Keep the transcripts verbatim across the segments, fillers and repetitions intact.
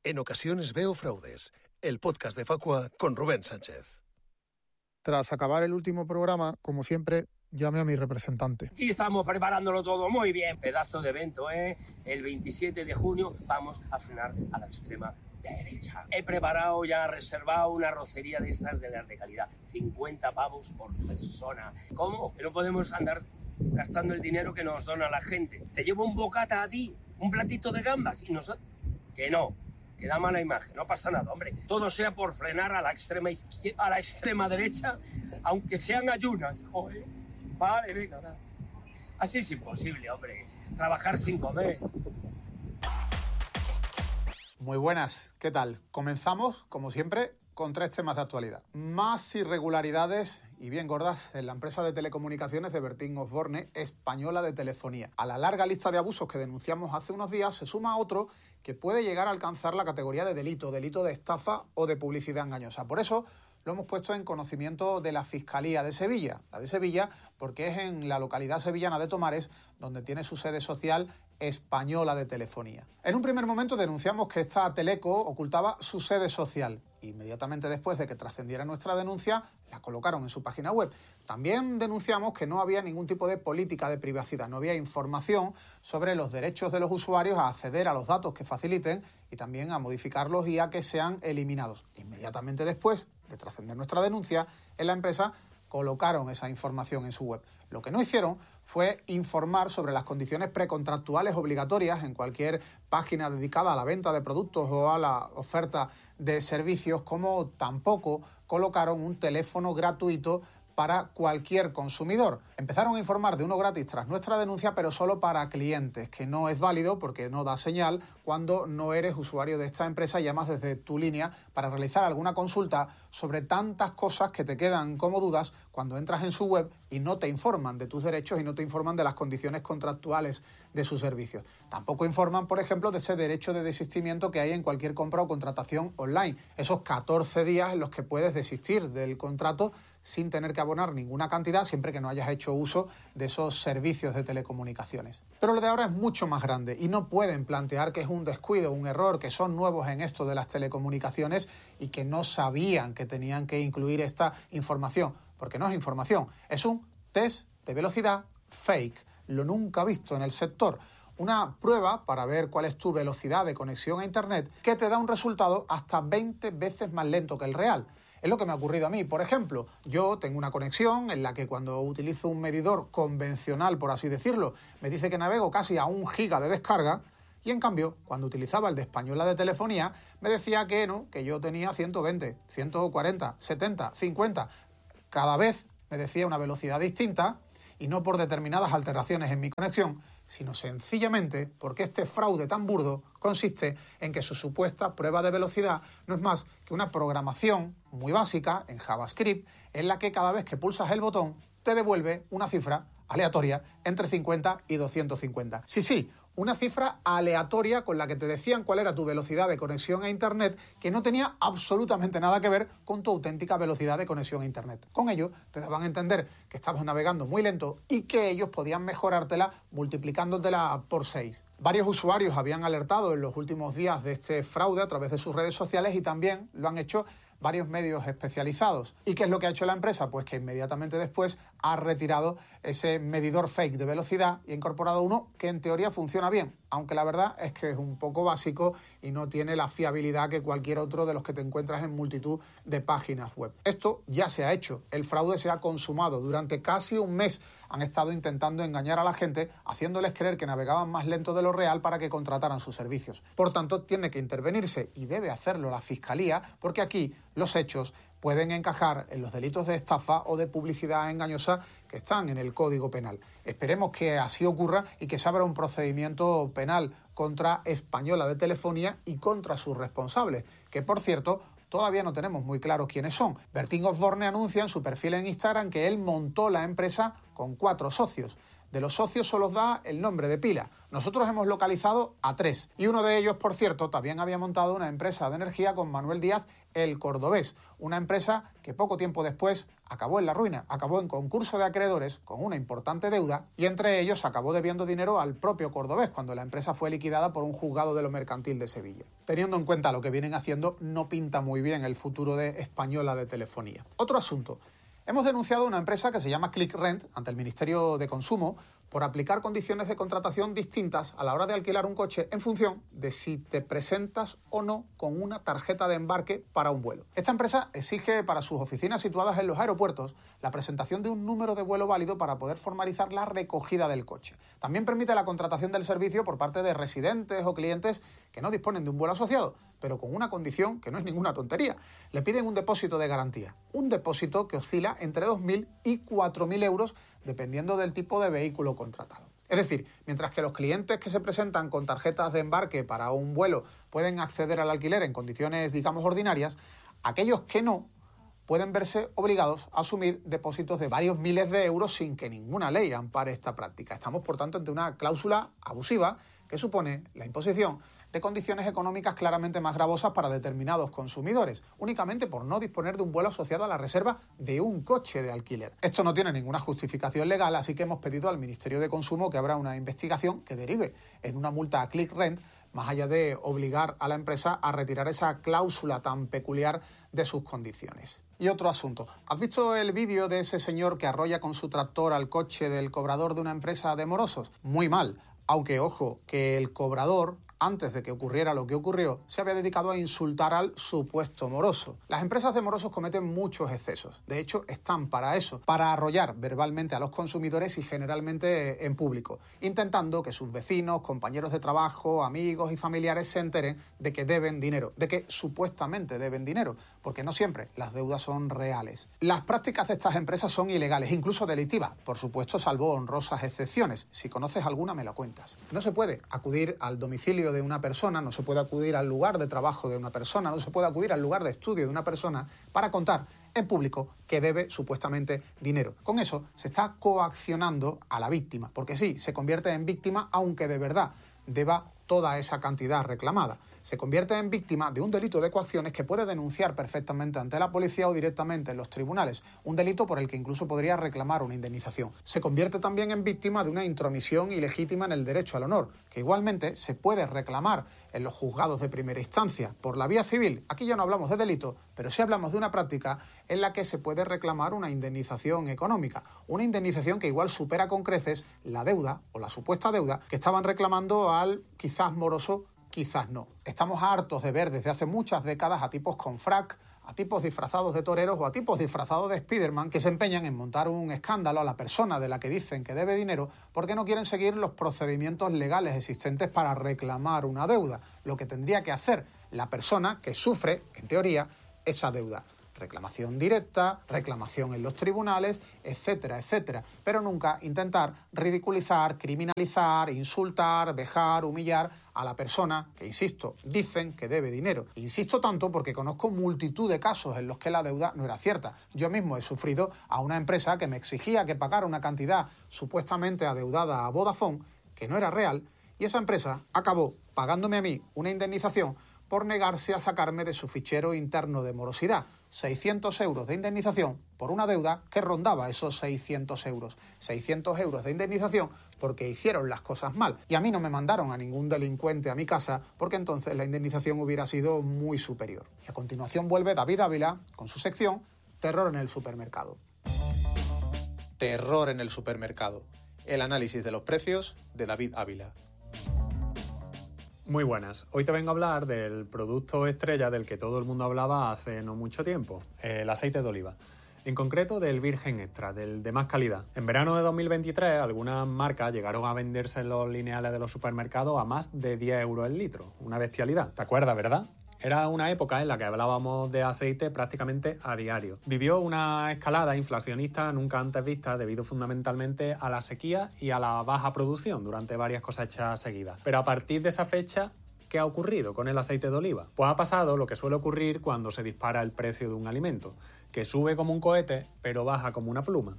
En ocasiones veo fraudes, el podcast de Facua con Rubén Sánchez. Tras acabar el último programa, como siempre, llamé a mi representante. Sí, estamos preparándolo todo muy bien. Pedazo de evento, ¿eh? El veintisiete de junio vamos a frenar a la extrema derecha. He preparado, ya reservado una arrocería de estas de las de calidad. cincuenta pavos por persona. ¿Cómo? Que no podemos andar gastando el dinero que nos dona la gente. Te llevo un bocata a ti, un platito de gambas y nosotros... Que no. Que da mala imagen, no pasa nada, hombre. Todo sea por frenar a la extrema izquierda, a la extrema derecha, aunque sean ayunas, joder. Vale, venga, nada. Así es imposible, hombre. Trabajar sin comer. Muy buenas, ¿qué tal? Comenzamos, como siempre, con tres temas de actualidad. Más irregularidades y bien gordas en la empresa de telecomunicaciones de Bertín Osborne, española de telefonía. A la larga lista de abusos que denunciamos hace unos días se suma otro que puede llegar a alcanzar la categoría de delito, delito de estafa o de publicidad engañosa. Por eso lo hemos puesto en conocimiento de la Fiscalía de Sevilla, la de Sevilla, porque es en la localidad sevillana de Tomares donde tiene su sede social española de telefonía. En un primer momento denunciamos que esta teleco ocultaba su sede social. Inmediatamente después de que trascendiera nuestra denuncia, la colocaron en su página web. También denunciamos que no había ningún tipo de política de privacidad, no había información sobre los derechos de los usuarios a acceder a los datos que faciliten y también a modificarlos y a que sean eliminados. Inmediatamente después de trascender nuestra denuncia, en la empresa colocaron esa información en su web. Lo que no hicieron fue informar sobre las condiciones precontractuales obligatorias en cualquier página dedicada a la venta de productos o a la oferta de servicios, como tampoco colocaron un teléfono gratuito para cualquier consumidor. Empezaron a informar de uno gratis tras nuestra denuncia, pero solo para clientes, que no es válido porque no da señal cuando no eres usuario de esta empresa y llamas desde tu línea para realizar alguna consulta sobre tantas cosas que te quedan como dudas cuando entras en su web y no te informan de tus derechos y no te informan de las condiciones contractuales de sus servicios. Tampoco informan, por ejemplo, de ese derecho de desistimiento que hay en cualquier compra o contratación online. Esos catorce días en los que puedes desistir del contrato sin tener que abonar ninguna cantidad, siempre que no hayas hecho uso de esos servicios de telecomunicaciones. Pero lo de ahora es mucho más grande y no pueden plantear que es un descuido, un error, que son nuevos en esto de las telecomunicaciones y que no sabían que tenían que incluir esta información, porque no es información, es un test de velocidad fake, lo nunca visto en el sector. Una prueba para ver cuál es tu velocidad de conexión a Internet que te da un resultado hasta veinte veces más lento que el real. Es lo que me ha ocurrido a mí. Por ejemplo, yo tengo una conexión en la que cuando utilizo un medidor convencional, por así decirlo, me dice que navego casi a un giga de descarga y en cambio, cuando utilizaba el de española de telefonía, me decía que no, que yo tenía ciento veinte, ciento cuarenta, setenta, cincuenta. Cada vez me decía una velocidad distinta y no por determinadas alteraciones en mi conexión, sino sencillamente porque este fraude tan burdo consiste en que su supuesta prueba de velocidad no es más que una programación muy básica en JavaScript en la que cada vez que pulsas el botón te devuelve una cifra aleatoria entre cincuenta y doscientos cincuenta. Sí, sí, una cifra aleatoria con la que te decían cuál era tu velocidad de conexión a Internet, que no tenía absolutamente nada que ver con tu auténtica velocidad de conexión a Internet. Con ello, te daban a entender que estabas navegando muy lento y que ellos podían mejorártela multiplicándotela por seis. Varios usuarios habían alertado en los últimos días de este fraude a través de sus redes sociales y también lo han hecho varios medios especializados. ¿Y qué es lo que ha hecho la empresa? Pues que inmediatamente después ha retirado ese medidor fake de velocidad y ha incorporado uno que en teoría funciona bien, aunque la verdad es que es un poco básico y no tiene la fiabilidad que cualquier otro de los que te encuentras en multitud de páginas web. Esto ya se ha hecho, el fraude se ha consumado. Durante casi un mes han estado intentando engañar a la gente, haciéndoles creer que navegaban más lento de lo real para que contrataran sus servicios. Por tanto, tiene que intervenirse y debe hacerlo la Fiscalía, porque aquí los hechos pueden encajar en los delitos de estafa o de publicidad engañosa que están en el Código Penal. Esperemos que así ocurra y que se abra un procedimiento penal contra Española de Telefonía y contra sus responsables, que por cierto todavía no tenemos muy claro quiénes son. Bertín Osborne anuncia en su perfil en Instagram que él montó la empresa con cuatro socios. de los socios solo da el nombre de pila. Nosotros hemos localizado a tres. Y uno de ellos, por cierto, también había montado una empresa de energía con Manuel Díaz, el cordobés. Una empresa que poco tiempo después acabó en la ruina, acabó en concurso de acreedores con una importante deuda y entre ellos acabó debiendo dinero al propio cordobés cuando la empresa fue liquidada por un juzgado de lo mercantil de Sevilla. Teniendo en cuenta lo que vienen haciendo, no pinta muy bien el futuro de Española de Telefonía. Otro asunto. Hemos denunciado a una empresa que se llama ClickRent ante el Ministerio de Consumo por aplicar condiciones de contratación distintas a la hora de alquilar un coche en función de si te presentas o no con una tarjeta de embarque para un vuelo. Esta empresa exige para sus oficinas situadas en los aeropuertos la presentación de un número de vuelo válido para poder formalizar la recogida del coche. También permite la contratación del servicio por parte de residentes o clientes que no disponen de un vuelo asociado, pero con una condición que no es ninguna tontería. Le piden un depósito de garantía, un depósito que oscila entre dos mil y cuatro mil euros dependiendo del tipo de vehículo contratado. Es decir, mientras que los clientes que se presentan con tarjetas de embarque para un vuelo pueden acceder al alquiler en condiciones, digamos, ordinarias, aquellos que no pueden verse obligados a asumir depósitos de varios miles de euros sin que ninguna ley ampare esta práctica. Estamos, por tanto, ante una cláusula abusiva que supone la imposición de condiciones económicas claramente más gravosas para determinados consumidores, únicamente por no disponer de un vuelo asociado a la reserva de un coche de alquiler. Esto no tiene ninguna justificación legal, así que hemos pedido al Ministerio de Consumo que abra una investigación que derive en una multa a ClickRent, más allá de obligar a la empresa a retirar esa cláusula tan peculiar de sus condiciones. Y otro asunto. ¿Has visto el vídeo de ese señor que arrolla con su tractor al coche del cobrador de una empresa de morosos? Muy mal. Aunque, ojo, que el cobrador, antes de que ocurriera lo que ocurrió, se había dedicado a insultar al supuesto moroso. Las empresas de morosos cometen muchos excesos. De hecho, están para eso, para arrollar verbalmente a los consumidores y generalmente en público, intentando que sus vecinos, compañeros de trabajo, amigos y familiares se enteren de que deben dinero, de que supuestamente deben dinero, porque no siempre las deudas son reales. Las prácticas de estas empresas son ilegales, incluso delictivas, por supuesto, salvo honrosas excepciones. Si conoces alguna, me la cuentas. No se puede acudir al domicilio de una persona, no se puede acudir al lugar de trabajo de una persona, no se puede acudir al lugar de estudio de una persona para contar en público que debe supuestamente dinero. Con eso se está coaccionando a la víctima, porque sí, se convierte en víctima aunque de verdad deba toda esa cantidad reclamada. Se convierte en víctima de un delito de coacciones que puede denunciar perfectamente ante la policía o directamente en los tribunales, un delito por el que incluso podría reclamar una indemnización. Se convierte también en víctima de una intromisión ilegítima en el derecho al honor, que igualmente se puede reclamar en los juzgados de primera instancia. Por la vía civil, aquí ya no hablamos de delito, pero sí hablamos de una práctica en la que se puede reclamar una indemnización económica, una indemnización que igual supera con creces la deuda o la supuesta deuda que estaban reclamando al quizás moroso, quizás no. Estamos hartos de ver desde hace muchas décadas a tipos con frac, a tipos disfrazados de toreros o a tipos disfrazados de Spiderman que se empeñan en montar un escándalo a la persona de la que dicen que debe dinero porque no quieren seguir los procedimientos legales existentes para reclamar una deuda, lo que tendría que hacer la persona que sufre, en teoría, esa deuda. Reclamación directa, reclamación en los tribunales, etcétera, etcétera. Pero nunca intentar ridiculizar, criminalizar, insultar, vejar, humillar a la persona que, insisto, dicen que debe dinero. Insisto tanto porque conozco multitud de casos en los que la deuda no era cierta. Yo mismo he sufrido a una empresa que me exigía que pagara una cantidad supuestamente adeudada a Vodafone, que no era real, y esa empresa acabó pagándome a mí una indemnización por negarse a sacarme de su fichero interno de morosidad. seiscientos euros de indemnización por una deuda que rondaba esos seiscientos euros. seiscientos euros de indemnización porque hicieron las cosas mal. Y a mí no me mandaron a ningún delincuente a mi casa porque entonces la indemnización hubiera sido muy superior. Y a continuación vuelve David Ávila con su sección Terror en el supermercado. Terror en el supermercado. El análisis de los precios de David Ávila. Muy buenas. Hoy te vengo a hablar del producto estrella del que todo el mundo hablaba hace no mucho tiempo, el aceite de oliva. En concreto del virgen extra, del de más calidad. En verano de dos mil veintitrés, algunas marcas llegaron a venderse en los lineales de los supermercados a más de diez euros el litro. Una bestialidad. ¿Te acuerdas, verdad? Era una época en la que hablábamos de aceite prácticamente a diario. Vivió una escalada inflacionista nunca antes vista debido fundamentalmente a la sequía y a la baja producción durante varias cosechas seguidas. Pero a partir de esa fecha, ¿qué ha ocurrido con el aceite de oliva? Pues ha pasado lo que suele ocurrir cuando se dispara el precio de un alimento, que sube como un cohete pero baja como una pluma.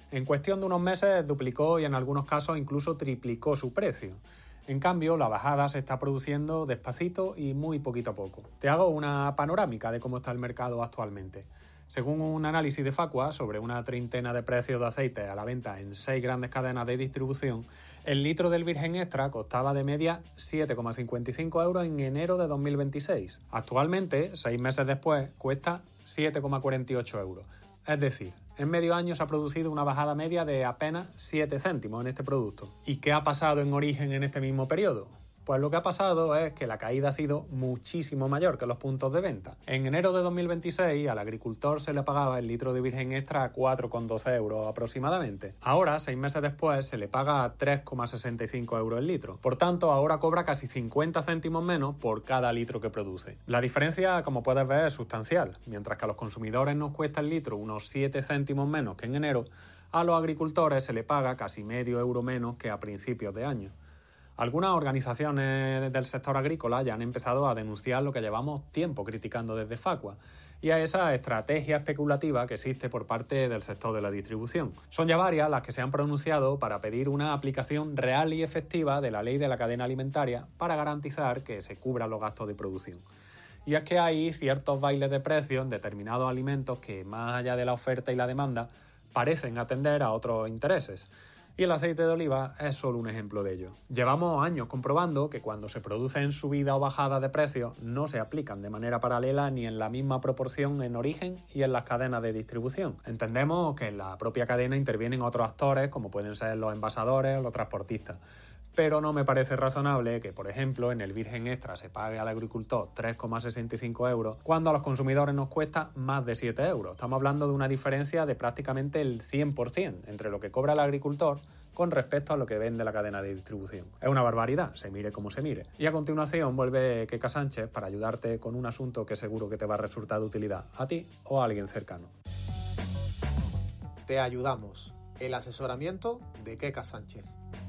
En cuestión de unos meses duplicó y en algunos casos incluso triplicó su precio. En cambio, la bajada se está produciendo despacito y muy poquito a poco. Te hago una panorámica de cómo está el mercado actualmente. Según un análisis de Facua sobre una treintena de precios de aceite a la venta en seis grandes cadenas de distribución, el litro del virgen extra costaba de media siete coma cincuenta y cinco euros en enero de dos mil veintiséis. Actualmente, seis meses después, cuesta siete coma cuarenta y ocho euros. Es decir, en medio año se ha producido una bajada media de apenas siete céntimos en este producto. ¿Y qué ha pasado en origen en este mismo periodo? Pues lo que ha pasado es que la caída ha sido muchísimo mayor que los puntos de venta. En enero de dos mil veintiséis al agricultor se le pagaba el litro de virgen extra a cuatro coma doce euros aproximadamente. Ahora, seis meses después, se le paga a tres coma sesenta y cinco euros el litro. Por tanto, ahora cobra casi cincuenta céntimos menos por cada litro que produce. La diferencia, como puedes ver, es sustancial. Mientras que a los consumidores nos cuesta el litro unos siete céntimos menos que en enero, a los agricultores se le paga casi medio euro menos que a principios de año. Algunas organizaciones del sector agrícola ya han empezado a denunciar lo que llevamos tiempo criticando desde Facua y a esa estrategia especulativa que existe por parte del sector de la distribución. Son ya varias las que se han pronunciado para pedir una aplicación real y efectiva de la ley de la cadena alimentaria para garantizar que se cubran los gastos de producción. Y es que hay ciertos bailes de precios en determinados alimentos que, más allá de la oferta y la demanda, parecen atender a otros intereses. Y el aceite de oliva es solo un ejemplo de ello. Llevamos años comprobando que cuando se producen subidas o bajadas de precios no se aplican de manera paralela ni en la misma proporción en origen y en las cadenas de distribución. Entendemos que en la propia cadena intervienen otros actores como pueden ser los envasadores o los transportistas. Pero no me parece razonable que, por ejemplo, en el virgen extra se pague al agricultor tres coma sesenta y cinco euros cuando a los consumidores nos cuesta más de siete euros. Estamos hablando de una diferencia de prácticamente el cien por ciento entre lo que cobra el agricultor con respecto a lo que vende la cadena de distribución. Es una barbaridad, se mire como se mire. Y a continuación vuelve Keka Sánchez para ayudarte con un asunto que seguro que te va a resultar de utilidad a ti o a alguien cercano. Te ayudamos. El asesoramiento de Keka Sánchez.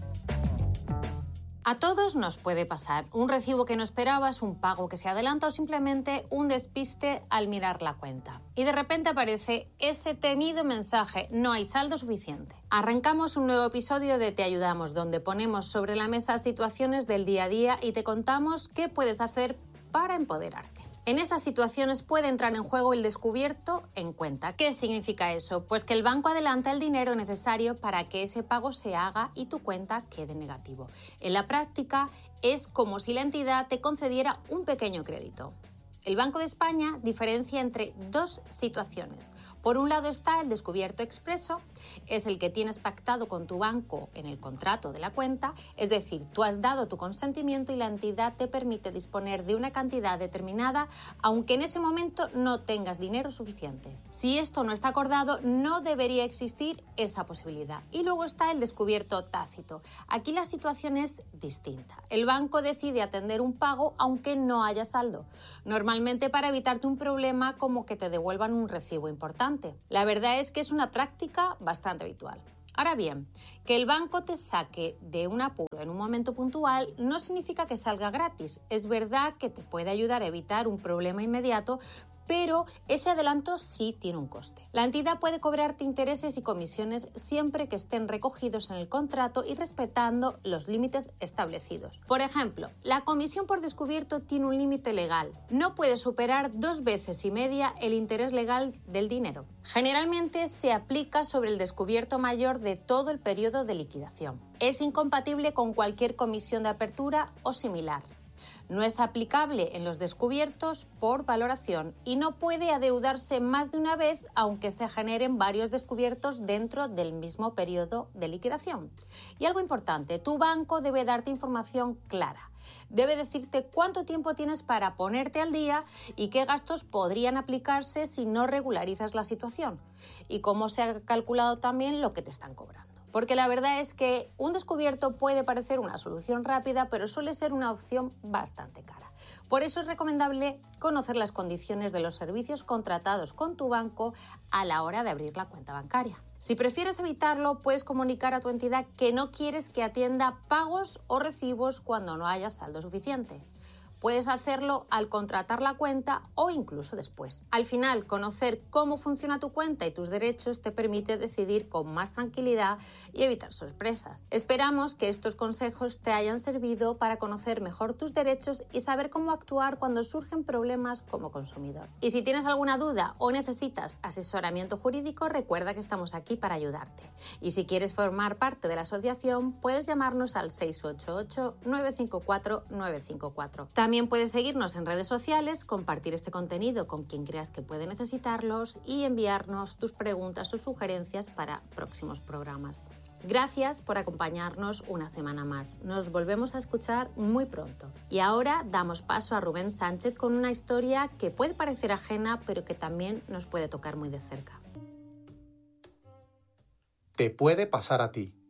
A todos nos puede pasar un recibo que no esperabas, un pago que se adelanta o simplemente un despiste al mirar la cuenta. Y de repente aparece ese temido mensaje: no hay saldo suficiente. Arrancamos un nuevo episodio de Te Ayudamos, donde ponemos sobre la mesa situaciones del día a día y te contamos qué puedes hacer para empoderarte. En esas situaciones puede entrar en juego el descubierto en cuenta. ¿Qué significa eso? Pues que el banco adelanta el dinero necesario para que ese pago se haga y tu cuenta quede negativo. En la práctica es como si la entidad te concediera un pequeño crédito. El Banco de España diferencia entre dos situaciones. Por un lado está el descubierto expreso, es el que tienes pactado con tu banco en el contrato de la cuenta, es decir, tú has dado tu consentimiento y la entidad te permite disponer de una cantidad determinada, aunque en ese momento no tengas dinero suficiente. Si esto no está acordado, no debería existir esa posibilidad. Y luego está el descubierto tácito. Aquí la situación es distinta. El banco decide atender un pago aunque no haya saldo, normalmente para evitarte un problema como que te devuelvan un recibo importante. La verdad es que es una práctica bastante habitual. Ahora bien, que el banco te saque de un apuro en un momento puntual no significa que salga gratis. Es verdad que te puede ayudar a evitar un problema inmediato, pero ese adelanto sí tiene un coste. La entidad puede cobrarte intereses y comisiones siempre que estén recogidos en el contrato y respetando los límites establecidos. Por ejemplo, la comisión por descubierto tiene un límite legal. No puede superar dos veces y media el interés legal del dinero. Generalmente se aplica sobre el descubierto mayor de todo el periodo de liquidación. Es incompatible con cualquier comisión de apertura o similar. No es aplicable en los descubiertos por valoración y no puede adeudarse más de una vez aunque se generen varios descubiertos dentro del mismo periodo de liquidación. Y algo importante, tu banco debe darte información clara. Debe decirte cuánto tiempo tienes para ponerte al día y qué gastos podrían aplicarse si no regularizas la situación y cómo se ha calculado también lo que te están cobrando. Porque la verdad es que un descubierto puede parecer una solución rápida, pero suele ser una opción bastante cara. Por eso es recomendable conocer las condiciones de los servicios contratados con tu banco a la hora de abrir la cuenta bancaria. Si prefieres evitarlo, puedes comunicar a tu entidad que no quieres que atienda pagos o recibos cuando no haya saldo suficiente. Puedes hacerlo al contratar la cuenta o incluso después. Al final, conocer cómo funciona tu cuenta y tus derechos te permite decidir con más tranquilidad y evitar sorpresas. Esperamos que estos consejos te hayan servido para conocer mejor tus derechos y saber cómo actuar cuando surgen problemas como consumidor. Y si tienes alguna duda o necesitas asesoramiento jurídico, recuerda que estamos aquí para ayudarte. Y si quieres formar parte de la asociación, puedes llamarnos al seis ocho ocho, nueve cinco cuatro, nueve cinco cuatro. También puedes seguirnos en redes sociales, compartir este contenido con quien creas que puede necesitarlos y enviarnos tus preguntas o sugerencias para próximos programas. Gracias por acompañarnos una semana más. Nos volvemos a escuchar muy pronto. Y ahora damos paso a Rubén Sánchez con una historia que puede parecer ajena, pero que también nos puede tocar muy de cerca. Te puede pasar a ti.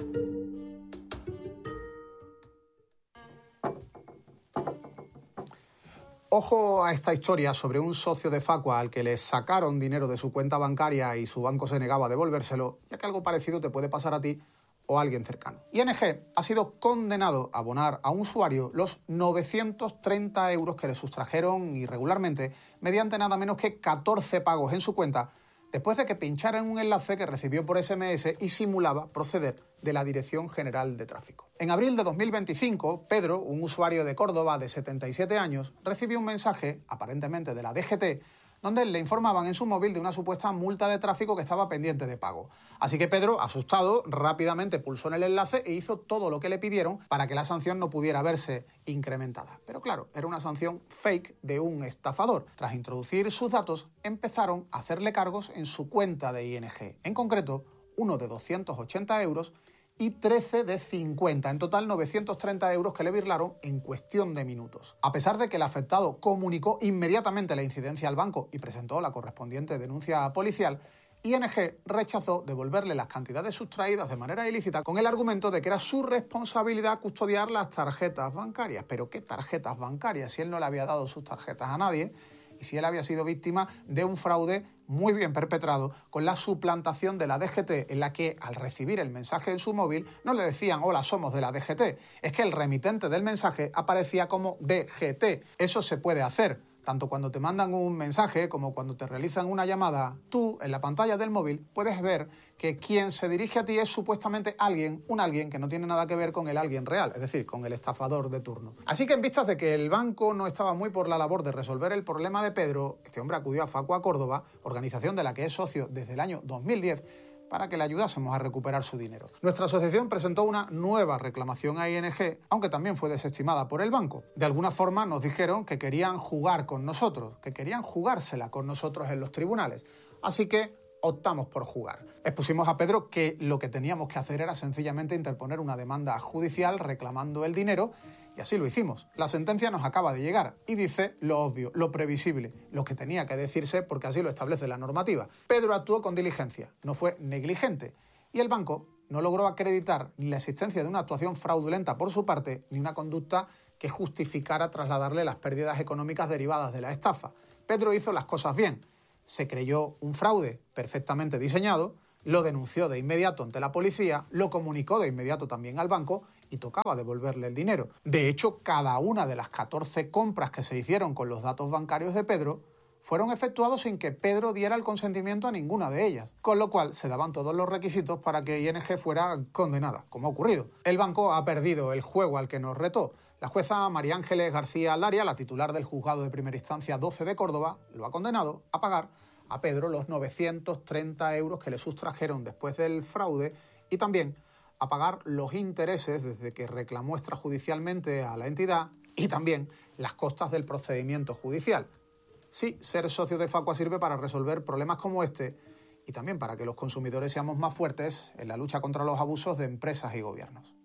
Ojo a esta historia sobre un socio de Facua al que le sacaron dinero de su cuenta bancaria y su banco se negaba a devolvérselo, ya que algo parecido te puede pasar a ti o a alguien cercano. I N G ha sido condenado a abonar a un usuario los novecientos treinta euros que le sustrajeron irregularmente mediante nada menos que catorce pagos en su cuenta, después de que pinchara en un enlace que recibió por ese eme ese y simulaba proceder de la Dirección General de Tráfico. En abril de dos mil veinticinco, Pedro, un usuario de Córdoba de setenta y siete años, recibió un mensaje, aparentemente de la D G T, donde le informaban en su móvil de una supuesta multa de tráfico que estaba pendiente de pago. Así que Pedro, asustado, rápidamente pulsó en el enlace e hizo todo lo que le pidieron para que la sanción no pudiera verse incrementada. Pero claro, era una sanción fake de un estafador. Tras introducir sus datos, empezaron a hacerle cargos en su cuenta de I N G. En concreto, uno de doscientos ochenta euros y trece de cincuenta, en total novecientos treinta euros que le birlaron en cuestión de minutos. A pesar de que el afectado comunicó inmediatamente la incidencia al banco y presentó la correspondiente denuncia policial, I N G rechazó devolverle las cantidades sustraídas de manera ilícita con el argumento de que era su responsabilidad custodiar las tarjetas bancarias. ¿Pero qué tarjetas bancarias? Si él no le había dado sus tarjetas a nadie y si él había sido víctima de un fraude muy bien perpetrado con la suplantación de la D G T, en la que al recibir el mensaje en su móvil no le decían hola, somos de la D G T, es que el remitente del mensaje aparecía como D G T. Eso se puede hacer. Tanto cuando te mandan un mensaje como cuando te realizan una llamada, tú en la pantalla del móvil puedes ver que quien se dirige a ti es supuestamente alguien, un alguien que no tiene nada que ver con el alguien real, es decir, con el estafador de turno. Así que en vistas de que el banco no estaba muy por la labor de resolver el problema de Pedro, este hombre acudió a Facua Córdoba, organización de la que es socio desde el año dos mil diez, para que le ayudásemos a recuperar su dinero. Nuestra asociación presentó una nueva reclamación a I N G, aunque también fue desestimada por el banco. De alguna forma nos dijeron que querían jugar con nosotros, que querían jugársela con nosotros en los tribunales. Así que optamos por jugar. Expusimos a Pedro que lo que teníamos que hacer era sencillamente interponer una demanda judicial reclamando el dinero, y así lo hicimos. La sentencia nos acaba de llegar y dice lo obvio, lo previsible, lo que tenía que decirse porque así lo establece la normativa. Pedro actuó con diligencia, no fue negligente, y el banco no logró acreditar ni la existencia de una actuación fraudulenta por su parte, ni una conducta que justificara trasladarle las pérdidas económicas derivadas de la estafa. Pedro hizo las cosas bien. Se creyó un fraude perfectamente diseñado, lo denunció de inmediato ante la policía, lo comunicó de inmediato también al banco y tocaba devolverle el dinero. De hecho, cada una de las catorce compras que se hicieron con los datos bancarios de Pedro fueron efectuados sin que Pedro diera el consentimiento a ninguna de ellas, con lo cual se daban todos los requisitos para que I N G fuera condenada, como ha ocurrido. El banco ha perdido el juego al que nos retó. La jueza María Ángeles García Aldaria, la titular del Juzgado de Primera Instancia doce de Córdoba, lo ha condenado a pagar a Pedro los novecientos treinta euros que le sustrajeron después del fraude y también a pagar los intereses desde que reclamó extrajudicialmente a la entidad y también las costas del procedimiento judicial. Sí, ser socio de Facua sirve para resolver problemas como este y también para que los consumidores seamos más fuertes en la lucha contra los abusos de empresas y gobiernos.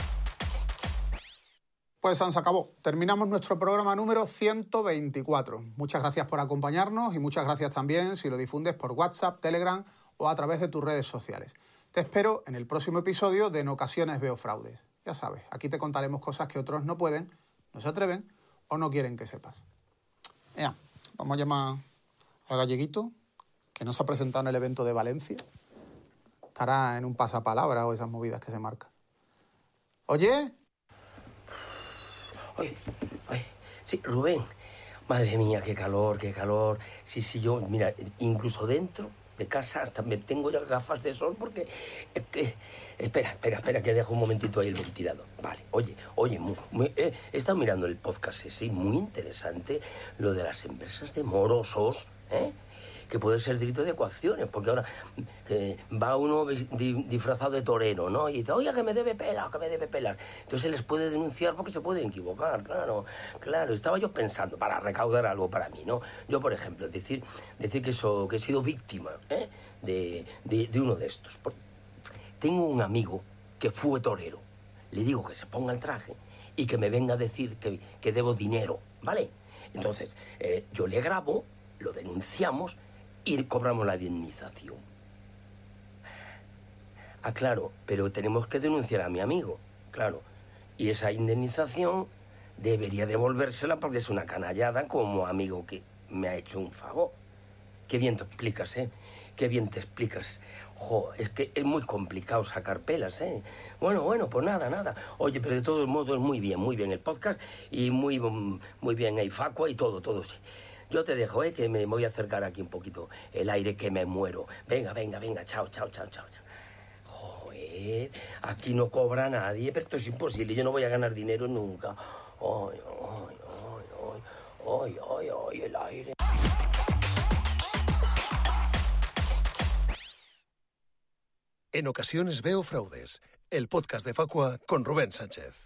Pues se acabó. Terminamos nuestro programa número ciento veinticuatro. Muchas gracias por acompañarnos y muchas gracias también si lo difundes por WhatsApp, Telegram o a través de tus redes sociales. Te espero en el próximo episodio de En ocasiones veo fraudes. Ya sabes, aquí te contaremos cosas que otros no pueden, no se atreven o no quieren que sepas. Ya, vamos a llamar al galleguito, que no se ha presentado en el evento de Valencia. Estará en un pasapalabra o esas movidas que se marcan. Oye... Oye, oye, Sí, Rubén. Madre mía, qué calor, qué calor. Sí, sí, yo, mira, incluso dentro de casa hasta me tengo ya gafas de sol porque... Es que, espera, espera, espera, que dejo un momentito ahí el ventilador. Vale, oye, oye, muy, muy, eh, he estado mirando el podcast ese, muy interesante, lo de las empresas de morosos, ¿eh? Que puede ser delito de ecuaciones, porque ahora eh, va uno di, disfrazado de torero, ¿no? Y dice, oye, que me debe pelar, que me debe pelar. Entonces se les puede denunciar porque se pueden equivocar, claro, claro. Estaba yo pensando, para recaudar algo para mí, ¿no? Yo, por ejemplo, decir, decir que, eso, que he sido víctima, ¿eh? de, de, de uno de estos. Tengo un amigo que fue torero. Le digo que se ponga el traje y que me venga a decir que, que debo dinero, ¿vale? Entonces, eh, yo le grabo, lo denunciamos y cobramos la indemnización. Ah, claro, pero tenemos que denunciar a mi amigo, claro. Y esa indemnización debería devolvérsela porque es una canallada como amigo que me ha hecho un favor. Qué bien te explicas, ¿eh? Qué bien te explicas. Jo, es que es muy complicado sacar pelas, ¿eh? Bueno, bueno, pues nada, nada. Oye, pero de todos modos, muy bien, muy bien el podcast y muy, muy bien el Facua y todo, todo. Yo te dejo, ¿eh? Que me voy a acercar aquí un poquito el aire que me muero. Venga, venga, venga, chao, chao, chao, chao. Joder, aquí no cobra nadie, pero esto es imposible, yo no voy a ganar dinero nunca. Ay, ay, ay, ay, ay, ay, ay, el aire. En ocasiones veo fraudes. El podcast de Facua con Rubén Sánchez.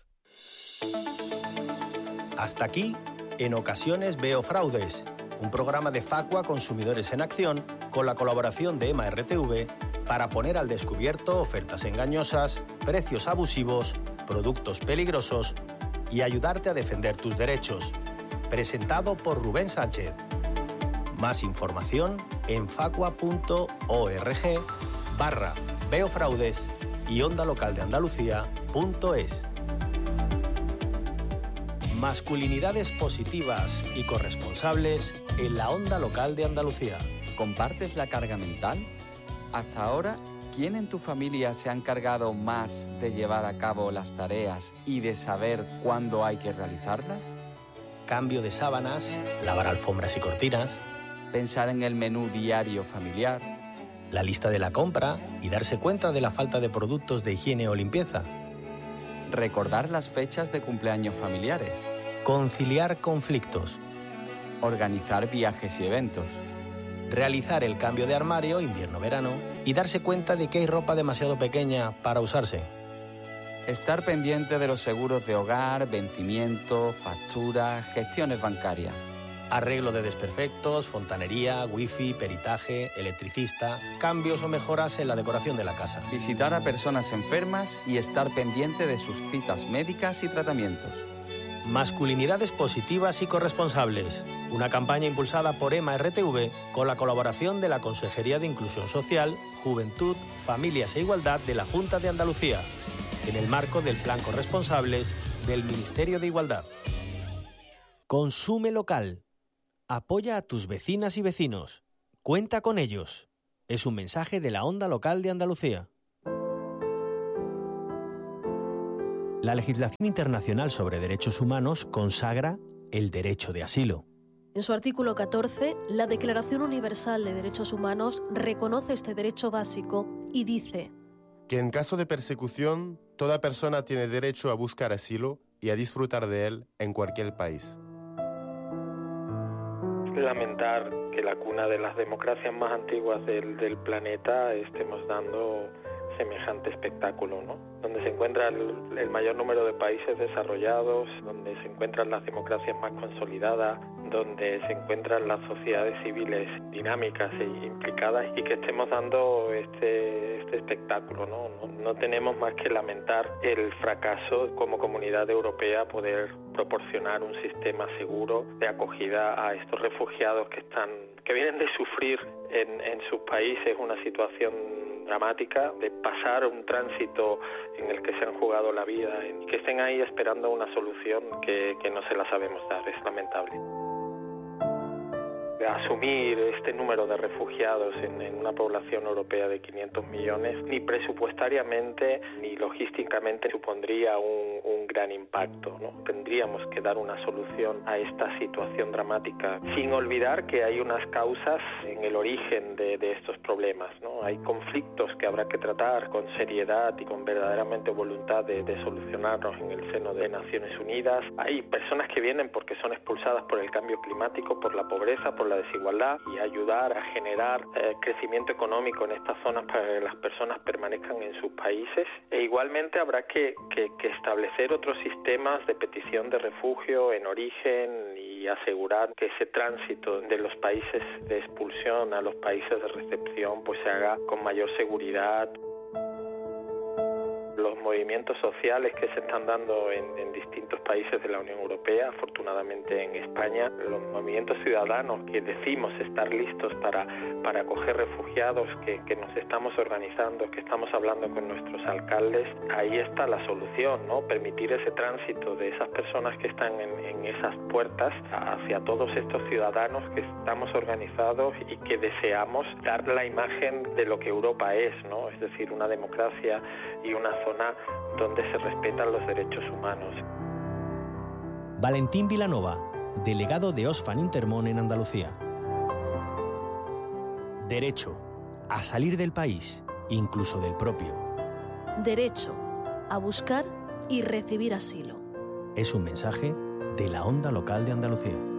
Hasta aquí, En ocasiones veo fraudes, un programa de Facua Consumidores en Acción con la colaboración de EMA R T V para poner al descubierto ofertas engañosas, precios abusivos, productos peligrosos y ayudarte a defender tus derechos. Presentado por Rubén Sánchez. Más información en facua.org barra veo fraudes y onda local de Andalucía.es. Masculinidades positivas y corresponsables en la onda local de Andalucía. ¿Compartes la carga mental? Hasta ahora, ¿quién en tu familia se ha encargado más de llevar a cabo las tareas y de saber cuándo hay que realizarlas? Cambio de sábanas, lavar alfombras y cortinas, pensar en el menú diario familiar, la lista de la compra y darse cuenta de la falta de productos de higiene o limpieza, recordar las fechas de cumpleaños familiares, conciliar conflictos, organizar viajes y eventos, realizar el cambio de armario invierno-verano y darse cuenta de que hay ropa demasiado pequeña para usarse. Estar pendiente de los seguros de hogar, vencimiento, facturas, gestiones bancarias. Arreglo de desperfectos, fontanería, wifi, peritaje, electricista, cambios o mejoras en la decoración de la casa. Visitar a personas enfermas y estar pendiente de sus citas médicas y tratamientos. Masculinidades positivas y corresponsables. Una campaña impulsada por EMA R T V con la colaboración de la Consejería de Inclusión Social, Juventud, Familias e Igualdad de la Junta de Andalucía, en el marco del Plan Corresponsables del Ministerio de Igualdad. Consume local. Apoya a tus vecinas y vecinos. Cuenta con ellos. Es un mensaje de la onda local de Andalucía. La legislación internacional sobre derechos humanos consagra el derecho de asilo. En su artículo catorce, la Declaración Universal de Derechos Humanos reconoce este derecho básico y dice que en caso de persecución, toda persona tiene derecho a buscar asilo y a disfrutar de él en cualquier país. Lamentar que la cuna de las democracias más antiguas del, del planeta estemos dando semejante espectáculo, ¿no? Donde se encuentra el, el mayor número de países desarrollados, donde se encuentran las democracias más consolidadas, donde se encuentran las sociedades civiles dinámicas e implicadas, y que estemos dando este, este espectáculo, ¿no? No, no tenemos más que lamentar el fracaso como comunidad europea poder proporcionar un sistema seguro de acogida a estos refugiados que están que vienen de sufrir en, en sus países una situación dramática, de pasar un tránsito en el que se han jugado la vida y que estén ahí esperando una solución que, que no se la sabemos dar. Es lamentable. Asumir este número de refugiados en, en una población europea de quinientos millones, ni presupuestariamente ni logísticamente supondría un, un gran impacto, ¿no? Tendríamos que dar una solución a esta situación dramática, sin olvidar que hay unas causas en el origen de, de estos problemas, ¿no? Hay conflictos que habrá que tratar con seriedad y con verdaderamente voluntad de, de solucionarlos en el seno de Naciones Unidas. Hay personas que vienen porque son expulsadas por el cambio climático, por la pobreza, por la desigualdad, y ayudar a generar eh, crecimiento económico en estas zonas para que las personas permanezcan en sus países. E igualmente habrá que, que, que establecer otros sistemas de petición de refugio en origen y asegurar que ese tránsito de los países de expulsión a los países de recepción pues se haga con mayor seguridad. Los movimientos sociales que se están dando en, en distintos países de la Unión Europea, afortunadamente en España, los movimientos ciudadanos que decimos estar listos para, para acoger refugiados, que, que nos estamos organizando, que estamos hablando con nuestros alcaldes, ahí está la solución, ¿no? Permitir ese tránsito de esas personas que están en, en esas puertas hacia todos estos ciudadanos que estamos organizados y que deseamos dar la imagen de lo que Europa es, ¿no? Es decir, una democracia y una zona donde se respetan los derechos humanos. Valentín Vilanova, delegado de Oxfam Intermón en Andalucía. Derecho a salir del país, incluso del propio. Derecho a buscar y recibir asilo. Es un mensaje de la Onda Local de Andalucía.